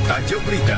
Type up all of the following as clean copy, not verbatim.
Tajuk berita.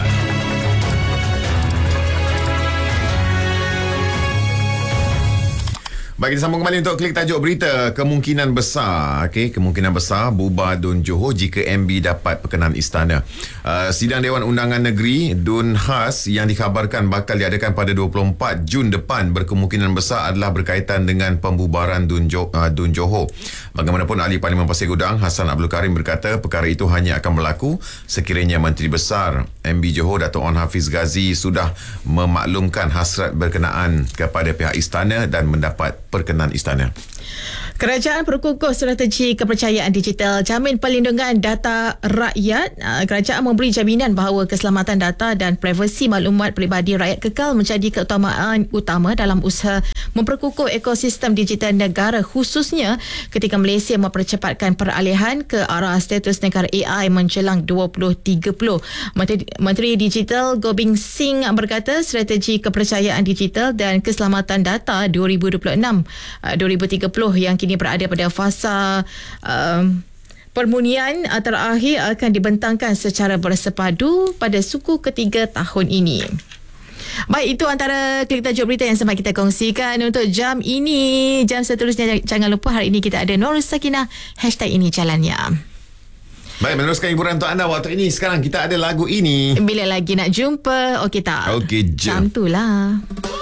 Baik, kita sambung kembali untuk klik tajuk berita. Kemungkinan besar bubar Dun Johor jika MB dapat perkenan istana. Sidang Dewan Undangan Negeri Dun Khas yang dikhabarkan bakal diadakan pada 24 Jun depan berkemungkinan besar adalah berkaitan dengan pembubaran Dun Johor. Bagaimanapun, Ahli Parlimen Pasir Gudang Hassan Abdul Karim berkata perkara itu hanya akan berlaku sekiranya Menteri Besar MB Johor Dato' Onn Hafiz Ghazi sudah memaklumkan hasrat berkenaan kepada pihak istana dan mendapat perkenan istana. Kerajaan berkukuh strategi kepercayaan digital, jamin perlindungan data rakyat. Kerajaan memberi jaminan bahawa keselamatan data dan privasi maklumat peribadi rakyat kekal menjadi keutamaan utama dalam usaha memperkukuh ekosistem digital negara, khususnya ketika Malaysia mempercepatkan peralihan ke arah status negara AI menjelang 2030. Menteri Digital Gobind Singh berkata strategi kepercayaan digital dan keselamatan data 2026-2030 yang kini berada pada fasa permunian terakhir akan dibentangkan secara bersepadu pada suku ketiga tahun ini. Baik, itu antara klik tajuk berita yang sempat kita kongsikan untuk jam ini. Jam seterusnya jangan lupa hari ini kita ada Nurul Sakinah #ini jalannya. Baik, meneruskan hiburan untuk anda waktu ini. Sekarang kita ada lagu ini. Bila lagi nak jumpa? Okey tak? Okey je. Macam tu lah.